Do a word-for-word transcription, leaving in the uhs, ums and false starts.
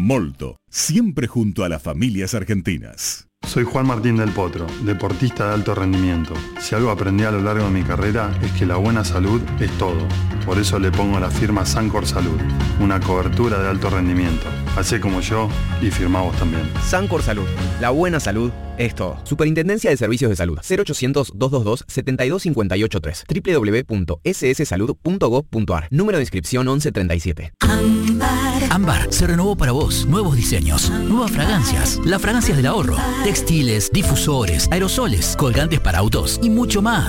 Molto, siempre junto a las familias argentinas. Soy Juan Martín del Potro, deportista de alto rendimiento. Si algo aprendí a lo largo de mi carrera es que la buena salud es todo. Por eso le pongo la firma Sancor Salud, una cobertura de alto rendimiento. Hacé como yo y firmá vos también. Sancor Salud, la buena salud es todo. Superintendencia de Servicios de Salud, cero ochocientos, doscientos veintidós, setenta y dos cincuenta y ocho tres, doble u doble u doble u punto ese ese salud punto gob punto a r. Número de inscripción once treinta y siete. Ámbar. Ámbar se renovó para vos. Nuevos diseños, nuevas fragancias, las fragancias del ahorro, textiles, difusores, aerosoles, colgantes para autos y mucho más.